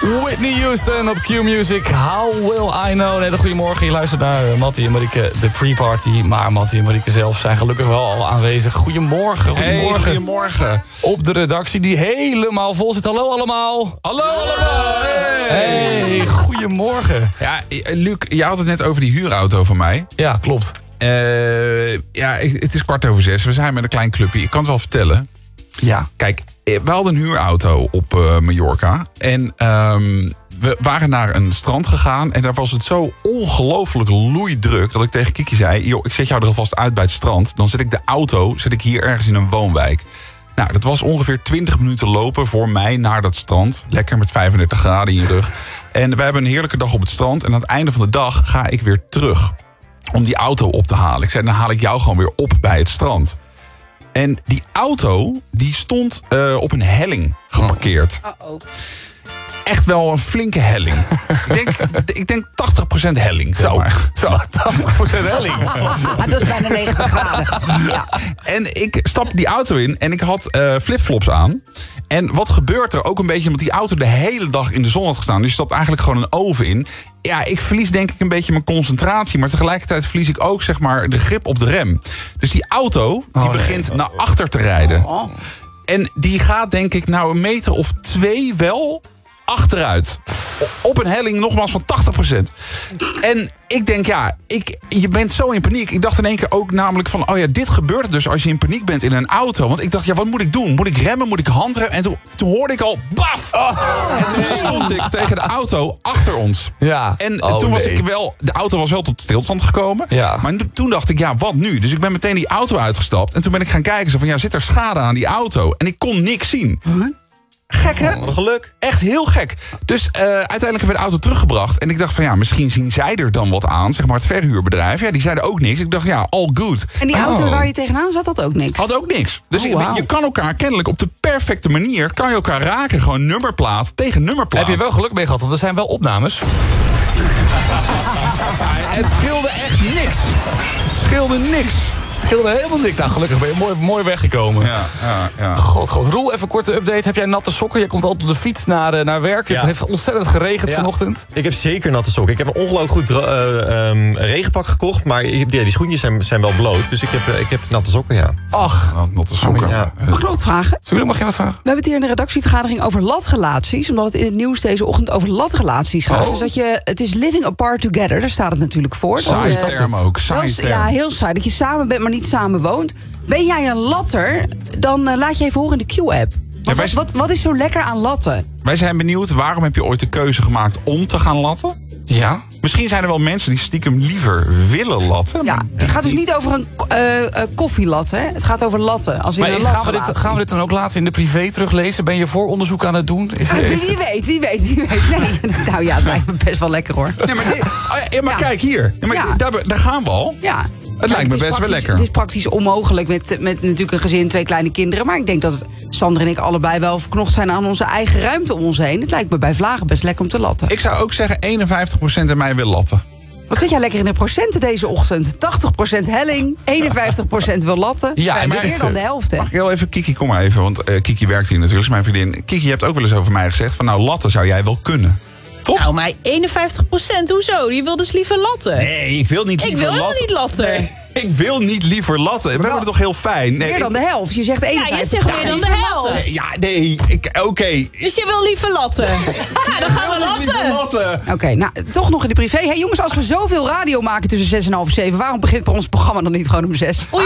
Whitney Houston op Q-Music. How will I know? Hele goedemorgen, je luistert naar Mattie en Marieke, de pre-party. Maar Mattie en Marieke zelf zijn gelukkig wel al aanwezig. Goedemorgen. Hey, goedemorgen. Op de redactie die helemaal vol zit. Hallo allemaal. Hallo allemaal. Hey, goedemorgen. Ja, Luc, je had het net over die huurauto van mij. Ja, klopt. Het is 5:15. We zijn met een klein clubje. Ik kan het wel vertellen. Ja. Kijk, we hadden een huurauto op Mallorca. En we waren naar een strand gegaan. En daar was het zo ongelooflijk loeidruk dat ik tegen Kiki zei: joh, ik zet jou er alvast uit bij het strand. Dan zet ik de auto hier ergens in een woonwijk. Nou, dat was ongeveer 20 minuten lopen voor mij naar dat strand. Lekker met 35 graden in je rug. En we hebben een heerlijke dag op het strand. En aan het einde van de dag ga ik weer terug om die auto op te halen. Ik zei, dan haal ik jou gewoon weer op bij het strand. En die auto, die stond op een helling geparkeerd. Uh-oh. Echt wel een flinke helling. ik denk 80% helling. Zeg maar. Zo, 80% helling. Dat is bijna 90 graden. Ja. En ik stap die auto in en ik had flipflops aan. En wat gebeurt er? Ook een beetje omdat die auto de hele dag in de zon had gestaan. Dus je stapt eigenlijk gewoon een oven in. Ja, ik verlies denk ik een beetje mijn concentratie. Maar tegelijkertijd verlies ik ook zeg maar de grip op de rem. Dus die auto die begint naar achter te rijden. En die gaat denk ik nou 1 meter of 2 wel achteruit. Op een helling nogmaals van 80%. En ik denk, je bent zo in paniek. Ik dacht in één keer ook namelijk van, oh ja, dit gebeurt er dus als je in paniek bent in een auto. Want ik dacht, ja, wat moet ik doen? Moet ik remmen? Moet ik handremmen? En toen hoorde ik al, baf! En toen stond ik tegen de auto achter ons. Ja. En toen was de auto was wel tot stilstand gekomen. Ja. Maar toen dacht ik, ja, wat nu? Dus ik ben meteen die auto uitgestapt. En toen ben ik gaan kijken, zo van, ja, zit er schade aan die auto? En ik kon niks zien. Gek, hè? Wat een geluk. Echt heel gek. Dus uiteindelijk hebben we de auto teruggebracht. En ik dacht van ja, misschien zien zij er dan wat aan. Zeg maar het verhuurbedrijf. Ja, die zeiden ook niks. Ik dacht ja, all good. En die auto waar je tegenaan zat, had ook niks? Had ook niks. Dus wow. je kan elkaar kennelijk op de perfecte manier kan je elkaar raken. Gewoon nummerplaat tegen nummerplaat. Heb je wel geluk mee gehad, want er zijn wel opnames. Het scheelde echt niks. Het scheelde niks. Het scheelde helemaal niks. Nou, gelukkig ben je mooi weggekomen. Ja. God. Roel, even een korte update. Heb jij natte sokken? Je komt altijd op de fiets naar werk. Ja. Het heeft ontzettend geregend vanochtend. Ik heb zeker natte sokken. Ik heb een ongelooflijk goed regenpak gekocht. Maar die schoentjes zijn wel bloot. Dus ik heb natte sokken, ja. Ach, natte sokken. Ja. Mag ik nog wat vragen? Tuurlijk, mag je wat vragen? We hebben het hier in de redactievergadering over latrelaties. Omdat het in het nieuws deze ochtend over latrelaties gaat. Dus het is living apart together. Daar staat het natuurlijk voor. Saai term ook. Ja, heel saai. Dat je samen bent, maar niet samen woont. Ben jij een latter, dan laat je even horen in de Q-app. Wat is zo lekker aan latten? Wij zijn benieuwd, waarom heb je ooit de keuze gemaakt om te gaan latten? Ja. Misschien zijn er wel mensen die stiekem liever willen latten. Ja, het gaat dus niet over een koffielatte, hè? Het gaat over latten. Als Maar gaan we dit dan ook later in de privé teruglezen? Ben je vooronderzoek aan het doen? Wie weet. Nee, nou ja, het lijkt me best wel lekker, hoor. Nee, maar kijk hier. Ja, maar daar gaan we al. Ja. Het lijkt me best wel lekker. Het is praktisch onmogelijk met natuurlijk een gezin, 2 kleine kinderen. Maar ik denk dat Sander en ik allebei wel verknocht zijn aan onze eigen ruimte om ons heen. Het lijkt me bij vlagen best lekker om te latten. Ik zou ook zeggen 51% in mij wil latten. Wat zit jij lekker in de procenten deze ochtend? 80% helling, 51% wil latten. Ja, en meer dan de helft, hè? Mag ik heel even, Kiki, kom maar even. Want Kiki werkt hier natuurlijk, is mijn vriendin. Kiki, je hebt ook wel eens over mij gezegd van nou, latten zou jij wel kunnen. Toch? Nou, maar 51%, hoezo? Je wil dus liever latten. Nee, ik wil niet liever latten. Ik wil helemaal niet latten. Nee, ik wil niet liever latten. We hebben het toch heel fijn. Nee, meer dan de helft. Je zegt 51%. Ja, je zegt meer dan de helft. Ja, nee. Oké. Dus je wil liever latten. Ja, dan gaan we latten. Oké, nou, toch nog in de privé. Hey jongens, als we zoveel radio maken tussen 6 en half 7... waarom begint ons programma dan niet gewoon om 6?